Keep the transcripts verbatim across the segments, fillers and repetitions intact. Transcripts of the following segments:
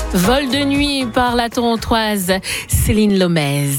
Vol de nuit par la Torontoise Céline Lomez.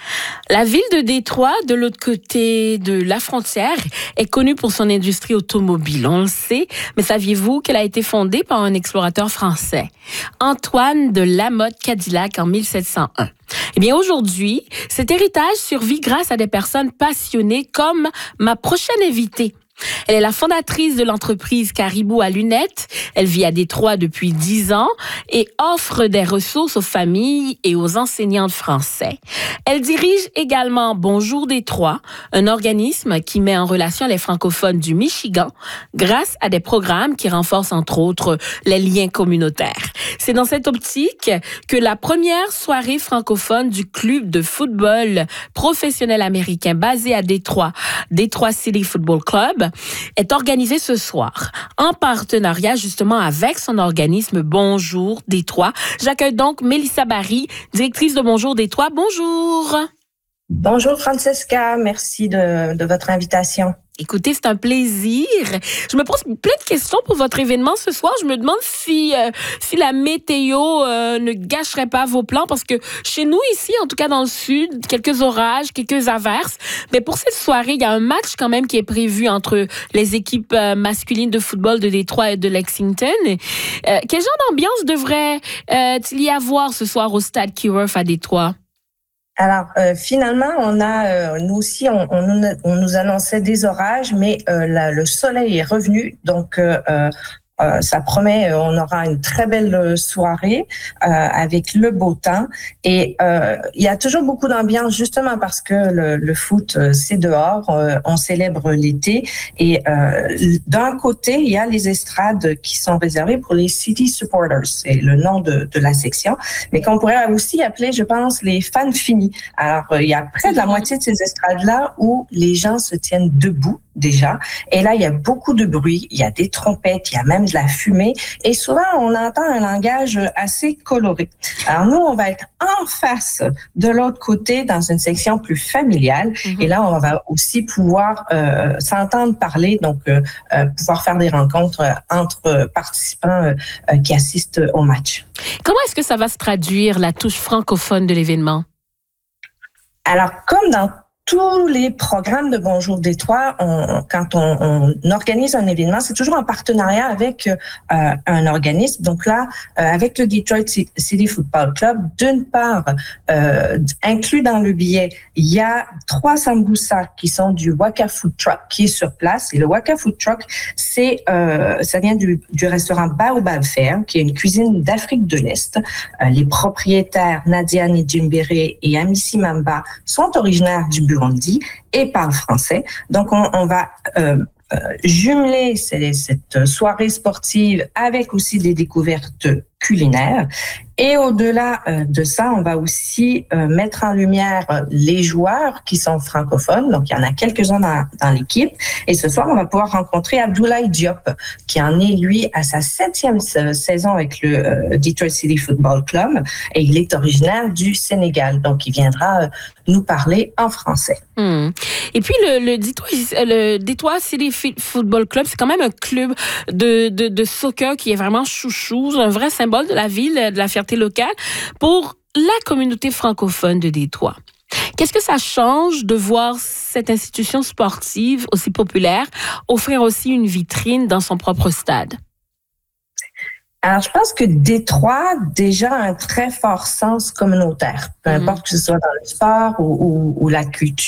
La ville de Détroit, de l'autre côté de la frontière, est connue pour son industrie automobile. On le sait, mais saviez-vous qu'elle a été fondée par un explorateur français, Antoine de Lamotte Cadillac, en mille sept cent un. Eh bien, aujourd'hui, cet héritage survit grâce à des personnes passionnées comme ma prochaine invitée. Elle est la fondatrice de l'entreprise Caribou à lunettes. Elle vit à Détroit depuis dix ans et offre des ressources aux familles et aux enseignants de français. Elle dirige également Bonjour Détroit, un organisme qui met en relation les francophones du Michigan grâce à des programmes qui renforcent entre autres les liens communautaires. C'est dans cette optique que la première soirée francophone du club de football professionnel américain basé à Détroit, Détroit City Football Club, est organisée ce soir en partenariat justement avec son organisme Bonjour Détroit. J'accueille donc Mélissa Barry, directrice de Bonjour Détroit. Bonjour. Bonjour Francesca, merci de, de votre invitation. Écoutez, c'est un plaisir. Je me pose plein de questions pour votre événement ce soir. Je me demande si euh, si la météo euh, ne gâcherait pas vos plans, parce que chez nous ici, en tout cas dans le sud, quelques orages, quelques averses. Mais pour cette soirée, il y a un match quand même qui est prévu entre les équipes euh, masculines de football de Détroit et de Lexington. Euh, quel genre d'ambiance devrait-il y avoir ce soir au stade Keyworth à Détroit? Alors, euh, finalement, on a, euh, nous aussi, on, on, on nous annonçait des orages, mais euh, la, le soleil est revenu, donc euh, euh, ça promet, on aura une très belle soirée euh, avec le beau temps. Et euh, il y a toujours beaucoup d'ambiance, justement parce que le, le foot, c'est dehors, euh, on célèbre l'été. Et euh, d'un côté, il y a les estrades qui sont réservées pour les City Supporters, c'est le nom de, de la section, mais qu'on pourrait aussi appeler, je pense, les fans finis. Alors, il y a près de la moitié de ces estrades-là où les gens se tiennent debout déjà. Et là, il y a beaucoup de bruit, il y a des trompettes, il y a même de la fumée. Et souvent, on entend un langage assez coloré. Alors nous, on va être en face de l'autre côté dans une section plus familiale. Mm-hmm. Et là, on va aussi pouvoir euh, s'entendre parler, donc euh, euh, pouvoir faire des rencontres entre participants euh, qui assistent au match. Comment est-ce que ça va se traduire, la touche francophone de l'événement? Alors, comme dans tous les programmes de Bonjour Détroit, on, quand on, on organise un événement, c'est toujours en partenariat avec euh, un organisme. Donc là, euh, avec le Detroit City Football Club, d'une part, euh, inclus dans le billet, il y a trois sambusa qui sont du Waka Food Truck qui est sur place. Et le Waka Food Truck, c'est euh, ça vient du, du restaurant Baobab Fair, qui est une cuisine d'Afrique de l'Est. Euh, les propriétaires Nadia Njimbere et Amissi Mamba sont originaires du Burundi et parle français. Donc, on, on va euh, euh, jumeler ces, cette soirée sportive avec aussi des découvertes culinaires. Et au-delà euh, de ça, on va aussi euh, mettre en lumière euh, les joueurs qui sont francophones. Donc, il y en a quelques-uns dans, dans l'équipe. Et ce soir, on va pouvoir rencontrer Abdoulaye Diop, qui en est, lui, à sa septième saison avec le euh, Detroit City Football Club. Et il est originaire du Sénégal. Donc, il viendra euh, nous parler en français. Mmh. Et puis, le, le, Detroit, le Detroit City Football Club, c'est quand même un club de, de, de soccer qui est vraiment chouchou, un vrai symbole de la ville, de la fierté locale pour la communauté francophone de Détroit. Qu'est-ce que ça change de voir cette institution sportive aussi populaire offrir aussi une vitrine dans son propre stade? Alors, je pense que Détroit, déjà, a un très fort sens communautaire, peu importe mmh. que ce soit dans le sport ou, ou, ou la culture.